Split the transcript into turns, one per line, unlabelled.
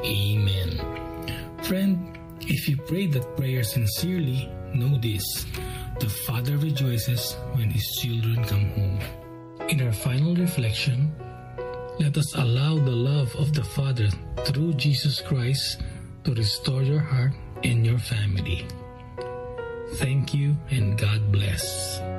Amen. Friend, if you prayed that prayer sincerely, know this: the Father rejoices when His children come home. In our final reflection, let us allow the love of the Father through Jesus Christ to restore your heart and your family. Thank you, and God bless.